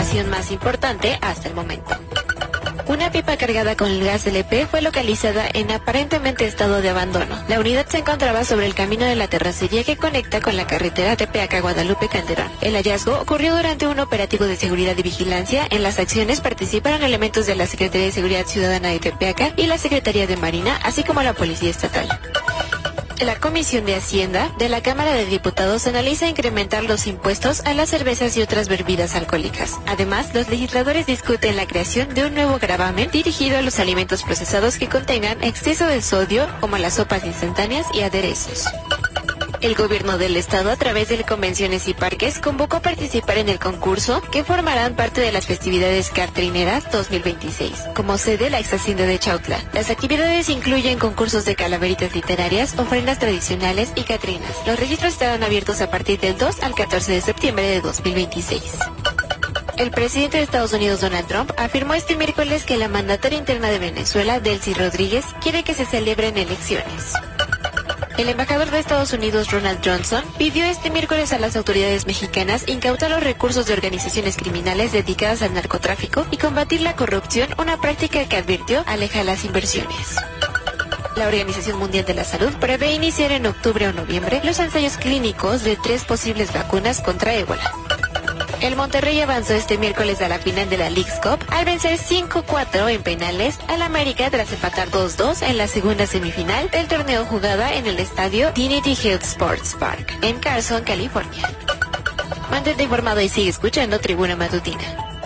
información más importante hasta el momento. Una pipa cargada con el gas LP fue localizada en aparentemente estado de abandono. La unidad se encontraba sobre el camino de la terracería que conecta con la carretera Tepeaca-Guadalupe-Calderón. El hallazgo ocurrió durante un operativo de seguridad y vigilancia. En las acciones participaron elementos de la Secretaría de Seguridad Ciudadana de Tepeaca y la Secretaría de Marina, así como la Policía Estatal. La Comisión de Hacienda de la Cámara de Diputados analiza incrementar los impuestos a las cervezas y otras bebidas alcohólicas. Además, los legisladores discuten la creación de un nuevo gravamen dirigido a los alimentos procesados que contengan exceso de sodio, como las sopas instantáneas y aderezos. El gobierno del estado, a través de Convenciones y Parques, convocó a participar en el concurso que formarán parte de las festividades catrineras 2026, como sede la exhacienda de Chautla. Las actividades incluyen concursos de calaveritas literarias, ofrendas tradicionales y catrinas. Los registros estarán abiertos a partir del 2 al 14 de septiembre de 2026. El presidente de Estados Unidos, Donald Trump, afirmó este miércoles que la mandataria interna de Venezuela, Delcy Rodríguez, quiere que se celebren elecciones. El embajador de Estados Unidos, Ronald Johnson, pidió este miércoles a las autoridades mexicanas incautar los recursos de organizaciones criminales dedicadas al narcotráfico y combatir la corrupción, una práctica que advirtió aleja las inversiones. La Organización Mundial de la Salud prevé iniciar en octubre o noviembre los ensayos clínicos de 3 posibles vacunas contra ébola. El Monterrey avanzó este miércoles a la final de la Leagues Cup al vencer 5-4 en penales al América tras empatar 2-2 en la segunda semifinal del torneo jugada en el estadio Dignity Health Sports Park en Carson, California. Mantente informado y sigue escuchando Tribuna Matutina.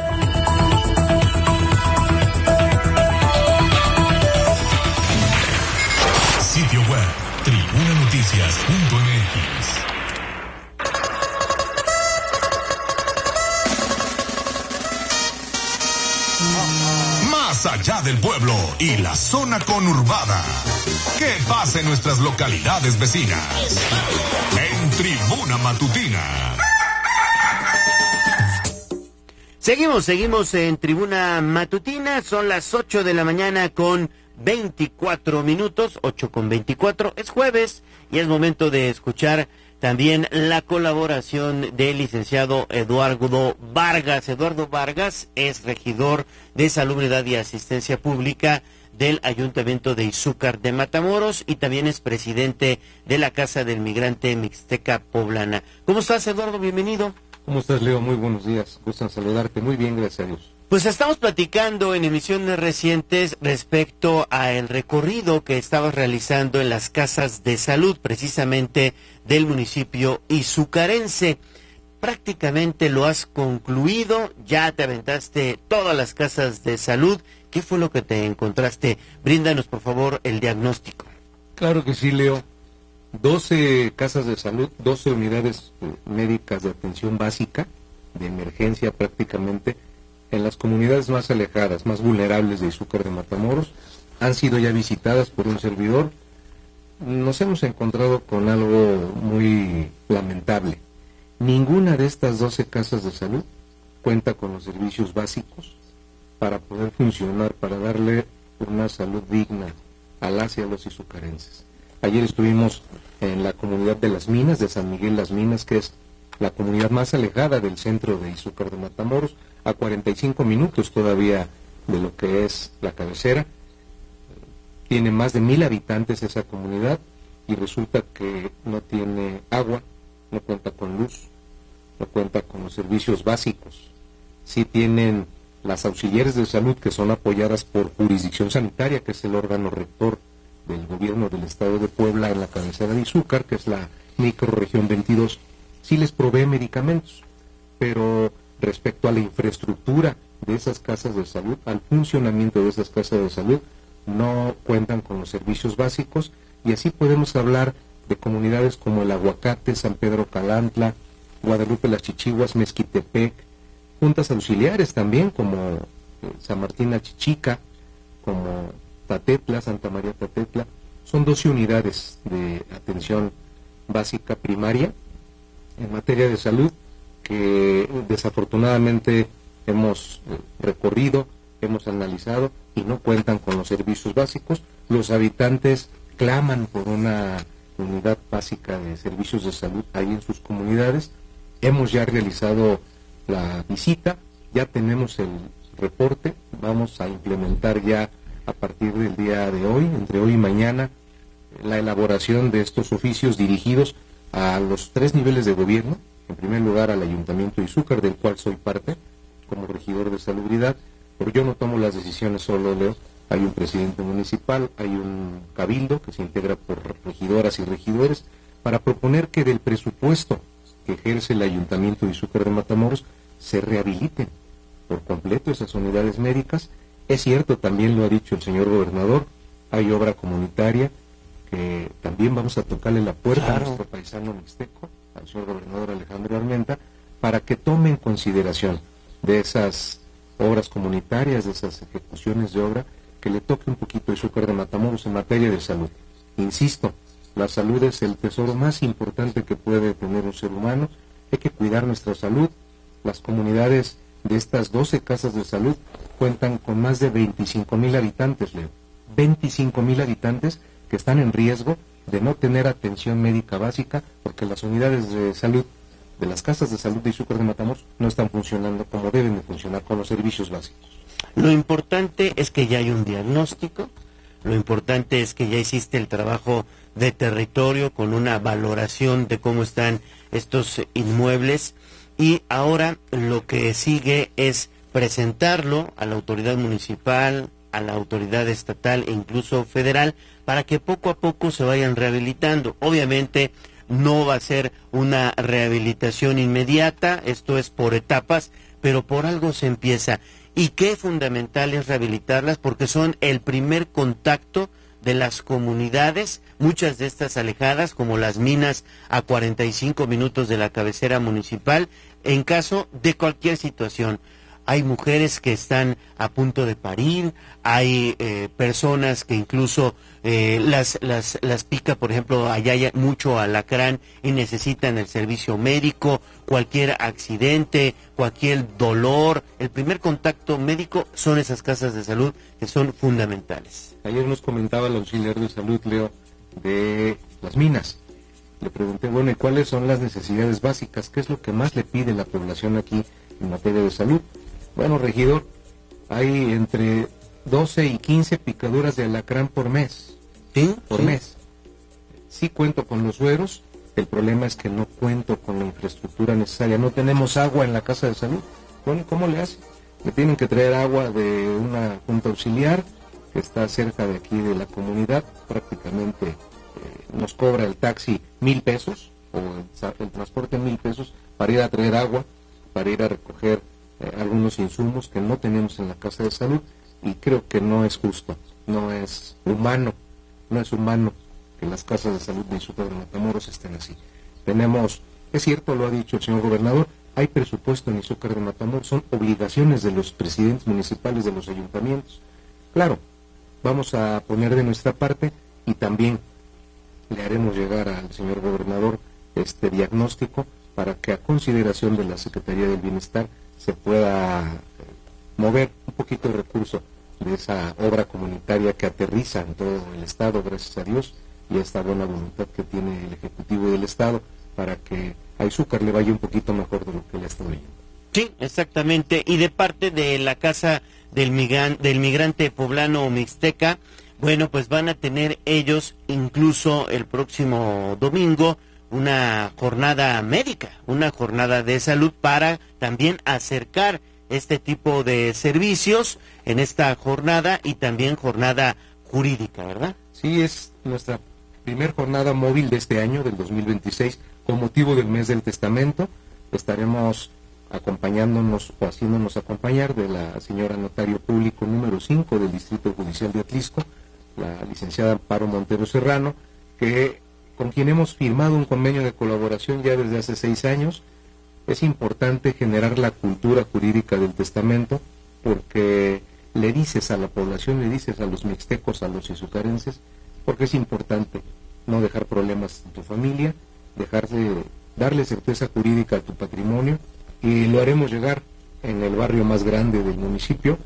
Sitio web tribunanoticias.mx. Más allá del pueblo y la zona conurbada. ¿Qué pasa en nuestras localidades vecinas? En Tribuna Matutina. Seguimos en Tribuna Matutina. Son las 8 de la mañana con 24 minutos, 8:24. Es jueves y es momento de escuchar también la colaboración del licenciado Eduardo Vargas. Eduardo Vargas es regidor de Salubridad y Asistencia Pública del Ayuntamiento de Izúcar de Matamoros y también es presidente de la Casa del Migrante Mixteca Poblana. ¿Cómo estás, Eduardo? Bienvenido. ¿Cómo estás, Leo? Muy buenos días. Gustan saludarte. Muy bien, gracias a Dios. Pues estamos platicando en emisiones recientes respecto al recorrido que estabas realizando en las casas de salud, precisamente del municipio izucarense. Prácticamente lo has concluido, ya te aventaste todas las casas de salud. ¿Qué fue lo que te encontraste? Bríndanos, por favor, el diagnóstico. Claro que sí, Leo. 12 casas de salud, 12 unidades médicas de atención básica, de emergencia prácticamente, en las comunidades más alejadas, más vulnerables de Izúcar de Matamoros, han sido ya visitadas por un servidor. Nos hemos encontrado con algo muy lamentable. Ninguna de estas 12 casas de salud cuenta con los servicios básicos para poder funcionar, para darle una salud digna a las y a los izucarenses. Ayer estuvimos en la comunidad de Las Minas, de San Miguel Las Minas, que es la comunidad más alejada del centro de Izúcar de Matamoros, a 45 minutos todavía de lo que es la cabecera. Tiene más de 1,000 habitantes esa comunidad y resulta que no tiene agua, no cuenta con luz, no cuenta con los servicios básicos. Sí tienen las auxiliares de salud que son apoyadas por Jurisdicción Sanitaria, que es el órgano rector del gobierno del estado de Puebla en la cabecera de Izúcar, que es la microrregión 22, sí les provee medicamentos, pero respecto a la infraestructura de esas casas de salud, al funcionamiento de esas casas de salud, no cuentan con los servicios básicos, y así podemos hablar de comunidades como El Aguacate, San Pedro Calantla, Guadalupe Las Chichiguas, Mezquitepec, juntas auxiliares también como San Martín Achichica, como Tatetla, Santa María Tatetla. Son 12 unidades de atención básica primaria en materia de salud que desafortunadamente hemos recorrido, hemos analizado y no cuentan con los servicios básicos. Los habitantes claman por una unidad básica de servicios de salud ahí en sus comunidades. Hemos ya realizado la visita, ya tenemos el reporte, vamos a implementar ya a partir del día de hoy, entre hoy y mañana, la elaboración de estos oficios dirigidos a los 3 niveles de gobierno. En primer lugar al Ayuntamiento de Izúcar, del cual soy parte como regidor de salubridad, pero yo no tomo las decisiones solo, Leo. Hay un presidente municipal, hay un cabildo que se integra por regidoras y regidores para proponer que del presupuesto que ejerce el Ayuntamiento de Izúcar de Matamoros se rehabiliten por completo esas unidades médicas. Es cierto, también lo ha dicho el señor gobernador, hay obra comunitaria que también vamos a tocarle la puerta a nuestro paisano mixteco, al señor gobernador Alejandro Armenta, para que tome en consideración de esas obras comunitarias, de esas ejecuciones de obra, que le toque un poquito a Izúcar de Matamoros en materia de salud. Insisto, la salud es el tesoro más importante que puede tener un ser humano. Hay que cuidar nuestra salud. Las comunidades de estas 12 casas de salud cuentan con más de 25,000 habitantes, Leo. 25,000 habitantes que están en riesgo de no tener atención médica básica porque las unidades de salud de las casas de salud de Izúcar de Matamoros no están funcionando como deben de funcionar con los servicios básicos. Lo importante es que ya hay un diagnóstico, lo importante es que ya hiciste el trabajo de territorio con una valoración de cómo están estos inmuebles y ahora lo que sigue es presentarlo a la autoridad municipal, a la autoridad estatal e incluso federal para que poco a poco se vayan rehabilitando. Obviamente no va a ser una rehabilitación inmediata, esto es por etapas, pero por algo se empieza. Y qué fundamental es rehabilitarlas porque son el primer contacto de las comunidades, muchas de estas alejadas, como las minas a 45 minutos de la cabecera municipal, en caso de cualquier situación. Hay mujeres que están a punto de parir, hay personas que incluso las pica, por ejemplo, allá hay mucho alacrán y necesitan el servicio médico, cualquier accidente, cualquier dolor. El primer contacto médico son esas casas de salud que son fundamentales. Ayer nos comentaba el auxiliar de salud, Leo, de las minas. Le pregunté, bueno, ¿y cuáles son las necesidades básicas? ¿Qué es lo que más le pide la población aquí en materia de salud? Bueno, regidor, hay entre 12 y 15 picaduras de alacrán por mes. ¿Sí? Por mes. Sí cuento con los sueros, el problema es que no cuento con la infraestructura necesaria. No tenemos agua en la casa de salud. Bueno, ¿cómo le hace? Le tienen que traer agua de una junta auxiliar que está cerca de aquí de la comunidad. Prácticamente nos cobra el taxi 1,000 pesos o el transporte 1,000 pesos para ir a traer agua, para ir a recoger algunos insumos que no tenemos en la casa de salud, y creo que no es justo, no es humano que las casas de salud de Izúcar de Matamoros estén así. Tenemos, es cierto, lo ha dicho el señor gobernador, hay presupuesto en Izúcar de Matamoros, son obligaciones de los presidentes municipales de los ayuntamientos. Claro, vamos a poner de nuestra parte y también le haremos llegar al señor gobernador este diagnóstico para que a consideración de la Secretaría del Bienestar se pueda mover un poquito de recurso de esa obra comunitaria que aterriza en todo el Estado, gracias a Dios, y esta buena voluntad que tiene el Ejecutivo del Estado para que a Izúcar le vaya un poquito mejor de lo que le está yendo. Sí, exactamente, y de parte de la Casa del Migrante Poblano Mixteca, bueno, pues van a tener ellos incluso el próximo domingo una jornada médica, una jornada de salud para también acercar este tipo de servicios en esta jornada y también jornada jurídica, ¿verdad? Sí, es nuestra primer jornada móvil de este año, del 2026, con motivo del mes del testamento. Estaremos acompañándonos o haciéndonos acompañar de la señora notario público número 5 del Distrito Judicial de Atlisco, la licenciada Amparo Montero Serrano, con quien hemos firmado un convenio de colaboración ya desde hace 6 años. Es importante generar la cultura jurídica del testamento porque le dices a la población, le dices a los mixtecos, a los izucarenses, porque es importante no dejar problemas en tu familia, darle certeza jurídica a tu patrimonio, y lo haremos llegar en el barrio más grande del municipio,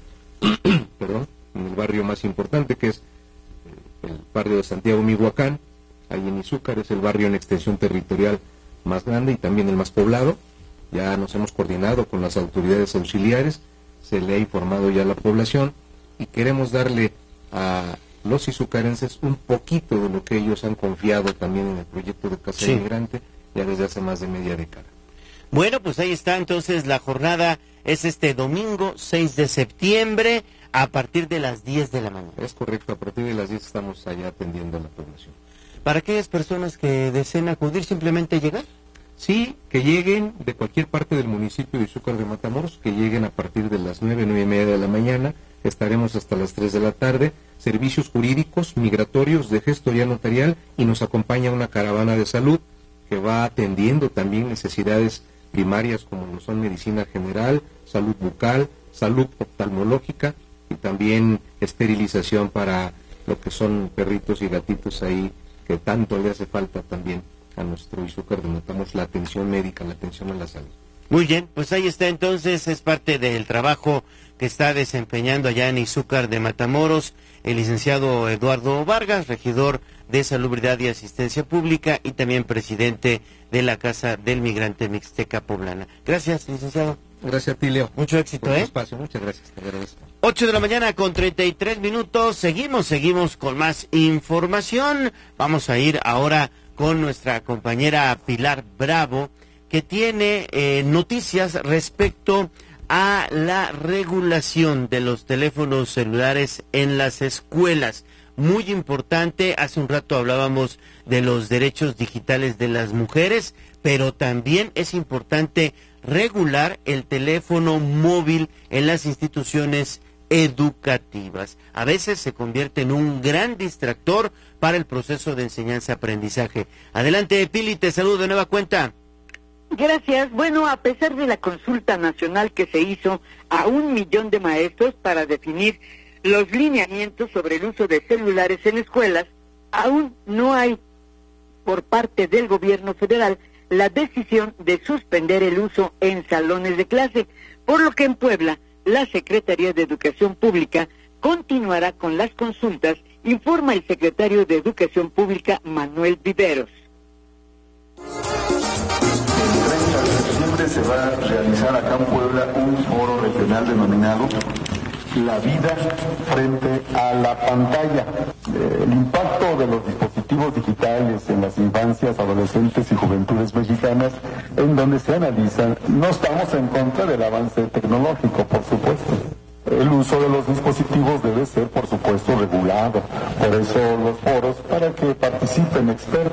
en el barrio más importante, que es el barrio de Santiago Mihuacán. Ahí en Izúcar es el barrio en extensión territorial más grande y también el más poblado. Ya nos hemos coordinado con las autoridades auxiliares, se le ha informado ya a la población y queremos darle a los izucarenses un poquito de lo que ellos han confiado también en el proyecto de Casa del Migrante ya desde hace más de media década. Bueno, pues ahí está, entonces la jornada es este domingo 6 de septiembre a partir de las 10 de la mañana. Es correcto, a partir de las 10 estamos allá atendiendo a la población. ¿Para aquellas personas que deseen acudir, simplemente llegar? Sí, que lleguen de cualquier parte del municipio de Izúcar de Matamoros, que lleguen a partir de las 9:30 de la mañana, estaremos hasta las 3 de la tarde, servicios jurídicos, migratorios, de gestoría notarial, y nos acompaña una caravana de salud que va atendiendo también necesidades primarias como lo son medicina general, salud bucal, salud oftalmológica y también esterilización para lo que son perritos y gatitos ahí que tanto le hace falta también a nuestro Izúcar de Matamoros, la atención médica, la atención a la salud. Muy bien, pues ahí está entonces, es parte del trabajo que está desempeñando allá en Izúcar de Matamoros el licenciado Eduardo Vargas, regidor de Salubridad y Asistencia Pública y también presidente de la Casa del Migrante Mixteca Poblana. Gracias, licenciado. Gracias a ti, Leo. Mucho éxito, por tu espacio. Muchas gracias, te agradezco. 8 de la mañana con 33 minutos, seguimos con más información. Vamos a ir ahora con nuestra compañera Pilar Bravo, que tiene noticias respecto a la regulación de los teléfonos celulares en las escuelas. Muy importante, hace un rato hablábamos de los derechos digitales de las mujeres, pero también es importante regular el teléfono móvil en las instituciones educativas. A veces se convierte en un gran distractor para el proceso de enseñanza-aprendizaje. Adelante, Pili, te saludo de nueva cuenta. Gracias. Bueno, a pesar de la consulta nacional que se hizo a 1 millón de maestros para definir los lineamientos sobre el uso de celulares en escuelas, aún no hay por parte del gobierno federal la decisión de suspender el uso en salones de clase, por lo que en Puebla la Secretaría de Educación Pública continuará con las consultas, informa el secretario de Educación Pública, Manuel Viveros. Se va a realizar acá en Puebla un foro regional denominado La vida frente a la pantalla. El impacto de los dispositivos digitales en las infancias, adolescentes y juventudes mexicanas, en donde se analizan, no estamos en contra del avance tecnológico, por supuesto. El uso de los dispositivos debe ser, por supuesto, regulado. Por eso los foros, para que participen expertos.